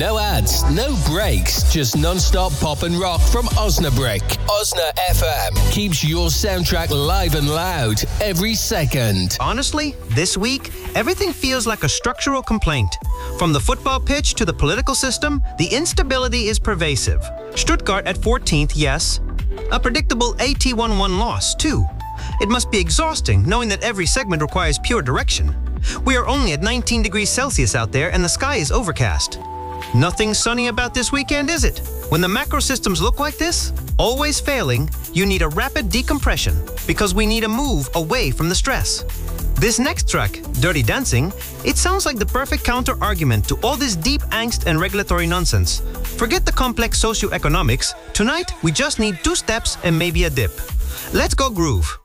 No ads, no breaks, just non-stop pop and rock from Osnabrück. Osna FM keeps your soundtrack live and loud every second. Honestly, this week, everything feels like a structural complaint. From the football pitch to the political system, the instability is pervasive. Stuttgart at 14th, yes. A predictable AT1-1 loss, too. It must be exhausting knowing that every segment requires pure direction. We are only at 19 degrees Celsius out there and the sky is overcast. Nothing sunny about this weekend, is it? When the macro systems look like this, always failing, you need a rapid decompression because we need a move away from the stress. This next track, Dirty Dancing, it sounds like the perfect counter-argument to all this deep angst and regulatory nonsense. Forget the complex socioeconomics. Tonight, we just need 2 steps and maybe a dip. Let's go groove.